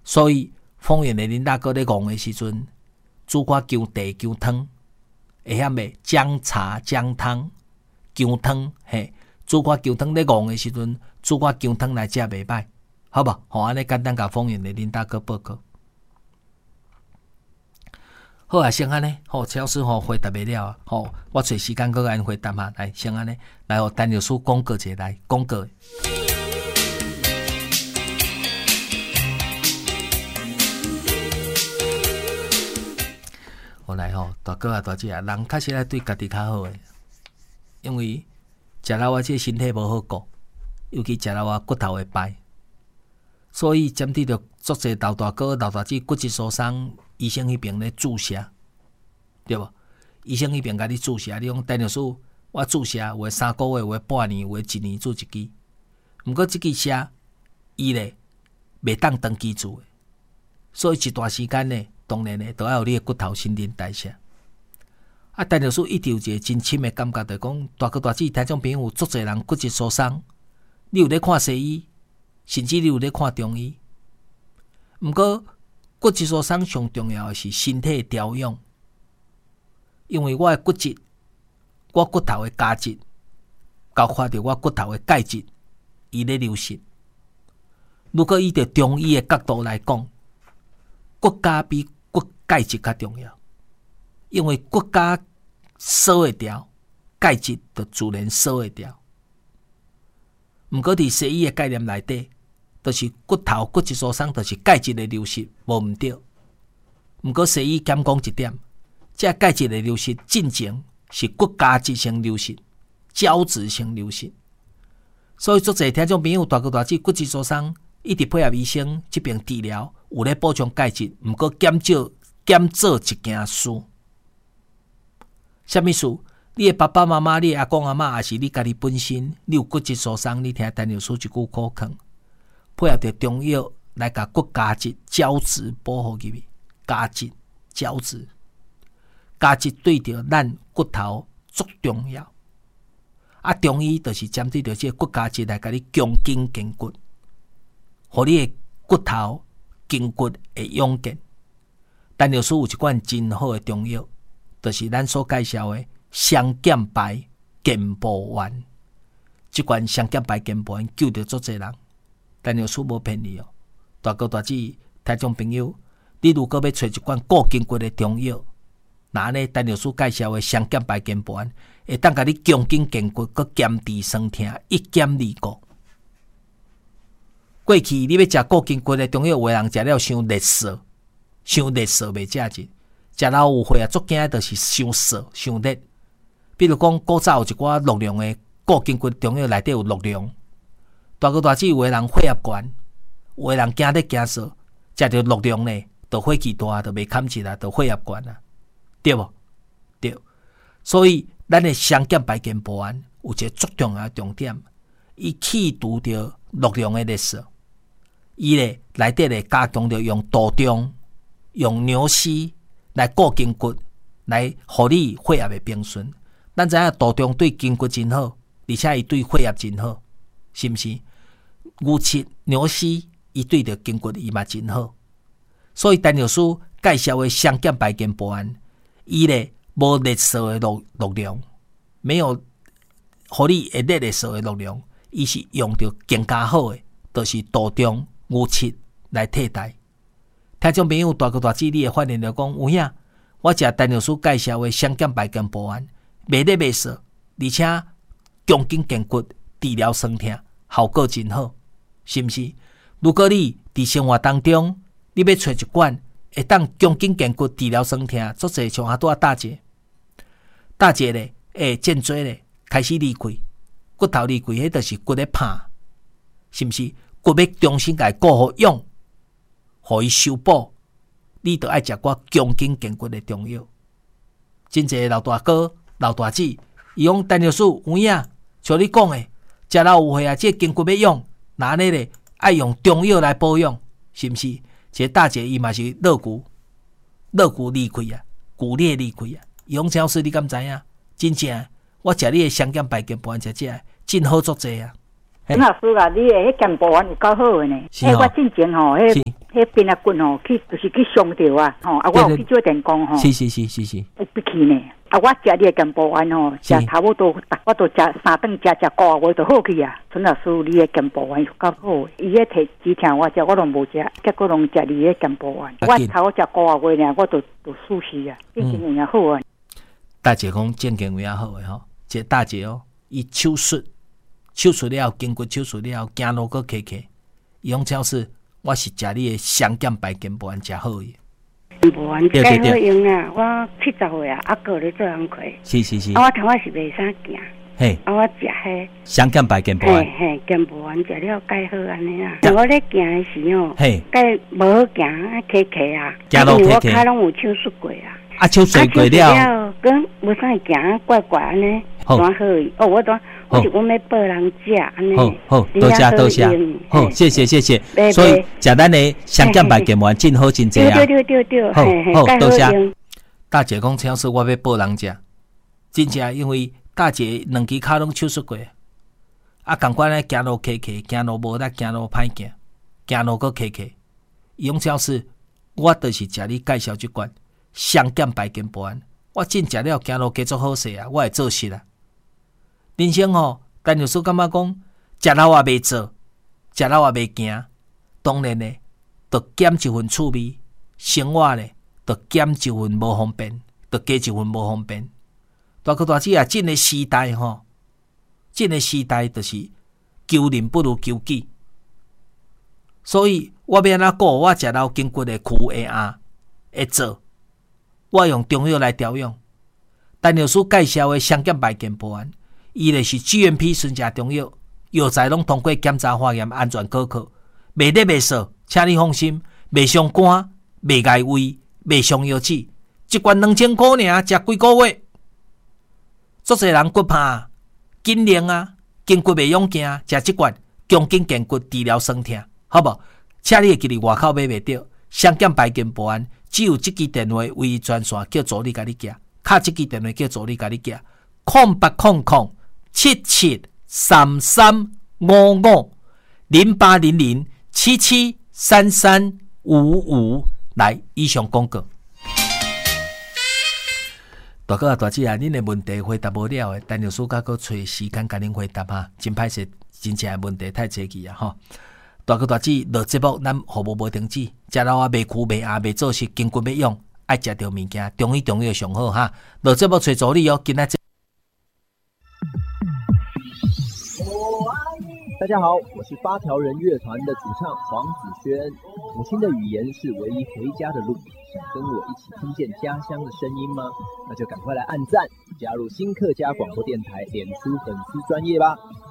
所以丰原的林大哥咧戆的时阵，煮我姜茶姜汤，会晓未？姜茶姜汤姜汤，嘿，煮我姜汤咧戆的时阵，煮我姜汤来食袂歹，好不？好，安尼简单甲丰原的林大哥报告。好啊，先安尼，好，陈老师吼回答袂了啊，好，我找时间搁安回答下来，先安尼，来，互陈老师广告者来广告。我来吼，大哥啊，大姐啊，人确实爱对家己较好诶，因为食老啊，这身体无好顾，尤其食老啊骨头会败，所以针对着足侪老大哥、老大姐骨质疏松。医生迄边咧注射，对无？医生迄边甲你注射，你讲陈律师，我注射有诶3个月，有诶半年，有诶1年做一支。毋过即支射，伊咧袂当长期做诶，所以一段时间咧，当然咧，都要有你诶骨头新陈代谢。啊，陈律师一直有一个真深诶感觉，就是讲大哥大姐听众朋友有足侪人骨质疏松，你有咧看西医，甚至你有咧看中医，毋过。骨质疏松上重要的是身体的调养，因为我的骨质、我骨头的胶质，包括着我骨头的钙质，伊咧流失。如果以着中医的角度来讲，骨胶比骨钙质较重要，因为骨胶锁会掉，钙质就自然锁会掉。毋过伫西医的概念内底。就是骨头骨质疏松，就是钙质的流失无毋对。毋过西医减讲一点，这钙质的流失进前是骨胶质性流失、胶质性流失。所以足侪听众朋友大哥大姐骨质疏松，一直配合医生这边治疗，有咧补充钙质，毋过减做一件事。什么事？你的爸爸妈妈、你的阿公阿嬷，还是你家己本身，你有骨质疏松，你听陈律师一句口劝。配合着中药来甲骨胶质、胶质保护入去，胶质、胶质，胶质对着咱骨头足重要。啊，中医就是针对着这骨胶质来甲你强筋健骨，互你的骨头筋骨会勇健。陈律师有一罐真好的中药，就是咱所介绍的双减白健步丸。这罐双减白健步丸救着足侪人。陈律师无骗你哦，大哥大姐、听众朋友，你如果要找一罐固筋骨的中药，那安尼陈律师介绍的双减白健步丸，会当甲你强筋健骨，佮减治酸痛，一减二顾。过去你要食固筋骨的中药，有的人食了伤热涩，袂正经，食老有血啊，足惊就是伤涩、伤热。比如讲，古早有一寡热量的固筋骨中药，内底有热量。大哥大姐，有的人血压悬，有的人惊热惊涩，食着热量呢，就火气大，就袂堪起来，就血压悬啊，对无？对。所以，咱的双减白健步丸有一个足重要的重点，伊去除着热量的热涩，伊咧内底咧加强着用杜仲、用牛膝来固筋骨，来互你血压的平顺。咱知影杜仲对筋骨真好，而且伊对血压真好。是毋是？牛膝、牛膝，伊对着筋骨伊嘛真好。所以陈律师介绍的双减白健步丸，伊咧无热涩的热量，没有互你会热涩的热量，伊是用着更加好的，就是杜仲、牛膝来替代。听众朋友大哥大姐，你会发现着讲，有影我食陈律师介绍的双减白健步丸，袂热袂涩，而且强筋健骨，治疗酸痛。效果真好，是毋是？如果你伫生活当中，你要找一罐会当强筋健骨、治疗酸痛，足侪像阿拄大姐咧，颈椎咧开始离开，骨头离开，迄就是骨咧拍，是毋是？骨要重新甲伊固好用，互伊修补，你着爱食寡强筋健骨的中药。真侪老大哥、老大姐，伊讲陈律师有影，像你讲的。食老有血啊，这筋骨要用，那安尼咧爱用中药来保养，是毋是？这大姐伊嘛是肋骨离开啊，骨裂离开啊。伊讲陈老师，你敢知影？真正我食你的双减白健步丸食真好足济啊！ 陈老师啊，你的迄健步丸有够好的呢。我之前吼，迄迄边啊骨吼，就是去伤着啊，吼啊，我有去做电工吼， 是， 有不去呢。啊，我食你的健保丸吼，食差不多，我都食3顿食个月就好去啊。陈老师，你的健保丸有够好，伊个摕止疼我食，我都无食，结果拢食你的健保丸。我差我食个月呢，我都舒适啊，变成有影好啊。 大姐讲健健有影好诶吼，这大姐哦，伊手术了，筋骨手术了，走路搁骑骑，伊讲超市我是食你的双减白健保丸食好诶。 无安介好用啊！我70岁啊，个咧做工课。 是。 啊，我头仔是袂啥行。 嘿。 啊，我食迄双减白健保丸。 嘿，健保丸食了介好安尼啊！我咧行诶时吼， 嘿， 介无好行，骑骑啊。 走路骑骑。 我脚拢有手术过啊。 啊，手术过了， 跟无啥行，怪怪安尼， 好好哦，我是阮要报人食安尼。 好，多谢。好，谢谢。所以食咱的双减白健保丸真好真济啊。 对。 好，多谢。大姐讲超市我要报人食，真正因为大姐2支骹拢手术过，啊，共款咧走路骑骑，走路无力，走路歹行，走路搁骑骑。伊讲超市，我就是食你介绍即款双减白健保丸，我真食了走路加足好势啊，我会做事啊。人生吼，陈律师感觉讲，食老也袂做，食老也袂行，当然咧，着减一份趣味，生活咧，着减一份无方便，着加一份无方便。大哥大姐啊，这个时代吼，这个时代就是求人不如求己，所以我要安怎顾我食老筋骨的躯的压会做，我用中药来调养。陈律师介绍的双减白健保丸。伊咧是 GMP 纯正中药，药材拢通过检查化验，安全可靠，袂得袂涩，请你放心，袂伤肝，袂碍胃，袂伤腰子。一罐2000块尔，食几个月。足侪人骨怕、筋灵啊，筋骨袂勇行，食即罐强筋健骨，治疗酸痛，好无？请你会记哩外口买袂着，双减白健保丸，只有这支电话唯一专线，叫助理甲你寄，卡这支电话叫助理甲你寄，08007733550800773355。来，以上广告。大哥啊，大姐啊，恁的问题回答无了的，陈律师甲佫找时间甲恁回答哈，真歹势，真正的问题太济去啊吼。大哥大姐，落节目咱服务无停止，食老啊，袂躯袂压袂做事，筋骨要用，爱食着物件，中医上好哈。落节目找助理哦，今仔大家好，我是8条人乐团的主唱黄子轩。母亲的语言是唯一回家的路，想跟我一起听见家乡的声音吗？那就赶快来按赞，加入新客家广播电台脸书粉丝专页吧。